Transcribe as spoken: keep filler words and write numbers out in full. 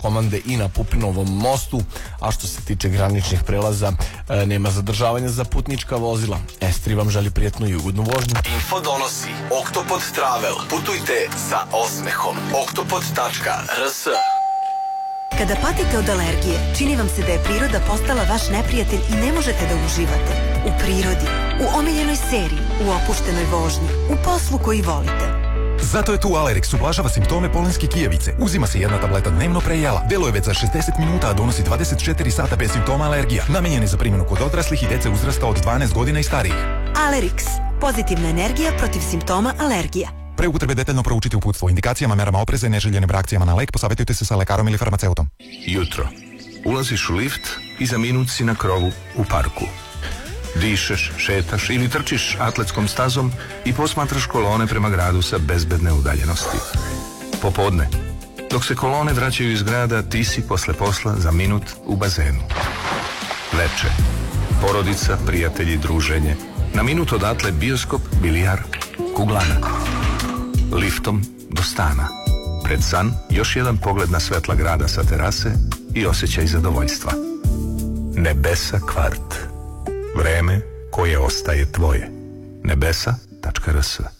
komande i na Pupinovom mostu, a što se tiče graničnih prelaza, nema zadržavanja za putnička vozila. S tri vam želi prijatnu i ugodnu vožnju. Info donosi Oktopod Travel. Putujte sa osmehom. oktopod tačka r s. Kada patite od alergije, čini vam se da je priroda postala vaš neprijatelj i ne možete da uživate. U prirodi, u omiljenoj seriji, u opuštenoj vožnji, u poslu koji volite. Zato je tu Alerix, ublažava simptome polenske kijevice. Uzima se jedna tableta dnevno pre jela. Deluje već za šezdeset minuta, a donosi dvadeset četiri sata bez simptoma alergija. Namenjen je za primjenu kod odraslih i dece uzrasta od dvanaest godina i starijih. Alerix, pozitivna energija protiv simptoma alergija. Pre upotrebe detaljno proučite uputstvo, indikacijama, merama opreza i neželjenim reakcijama na lek, posavjetujte se sa lekarom ili farmaceutom. Jutro. Ulaziš u lift i za minut si na krovu u parku. Dišeš, šetaš ili trčiš atletskom stazom i posmatraš kolone prema gradu sa bezbedne udaljenosti. Popodne. Dok se kolone vraćaju iz grada, ti si posle posla za minut u bazenu. Veče. Porodica, prijatelji, druženje. Na minut odatle bioskop, bilijar, kuglana. Liftom do stana. Pred san još jedan pogled na svetla grada sa terase i osjećaj zadovoljstva. Nebesa kvart. Vreme koje ostaje tvoje. nebesa tačka r s.